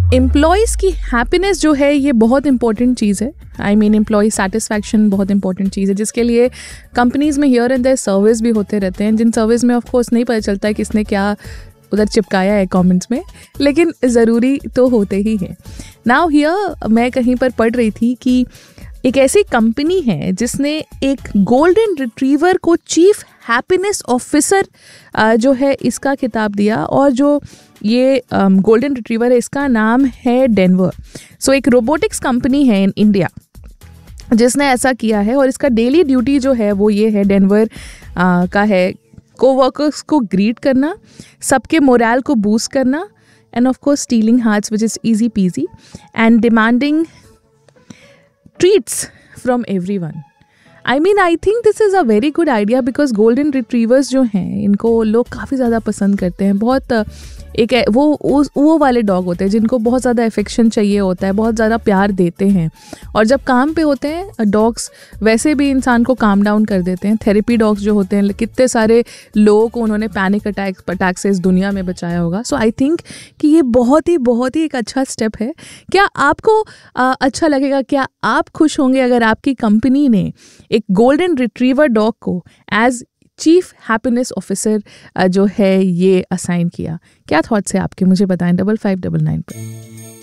Employees की happiness जो है ये बहुत इंपॉर्टेंट चीज़ है. आई मीन एम्प्लॉय सेटिस्फैक्शन बहुत इंपॉर्टेंट चीज़ है, जिसके लिए कंपनीज़ में हियर एंड देयर सर्विस भी होते रहते हैं, जिन सर्विस में ऑफ कोर्स नहीं पता चलता है किसने क्या उधर चिपकाया है कमेंट्स में, लेकिन ज़रूरी तो होते ही हैं. नाउ हियर मैं कहीं पर पढ़ रही थी कि एक ऐसी कंपनी है जिसने एक गोल्डन रिट्रीवर को चीफ हैप्पीनेस ऑफिसर जो है इसका खिताब दिया, और जो ये गोल्डन रिट्रीवर है इसका नाम है डेनवर. सो एक रोबोटिक्स कंपनी है इन इंडिया जिसने ऐसा किया है, और इसका डेली ड्यूटी जो है वो ये है, डेनवर का है, कोवर्कर्स को ग्रीट करना, सबके मोरल को बूस्ट करना, end of course stealing hearts which is easy PG, and demanding treats from everyone. I mean, I think this is a very good idea because golden retrievers जो हैं इनको लोग काफ़ी ज़्यादा पसंद करते हैं. बहुत एक वो वाले डॉग होते हैं जिनको बहुत ज़्यादा अफेक्शन चाहिए होता है, बहुत ज़्यादा प्यार देते हैं, और जब काम पे होते हैं डॉग्स वैसे भी इंसान को काम डाउन कर देते हैं. थेरेपी डॉग्स जो होते हैं, कितने सारे लोगों को उन्होंने पैनिक अटैक से इस दुनिया में बचाया होगा. सो आई थिंक कि ये बहुत ही एक अच्छा स्टेप है. क्या आपको अच्छा लगेगा, क्या आप खुश होंगे अगर आपकी कंपनी ने एक गोल्डन रिट्रीवर डॉग को एज चीफ हैप्पीनेस ऑफिसर जो है ये असाइन किया? क्या थॉट्स है आपके, मुझे बताएं 5599 पर.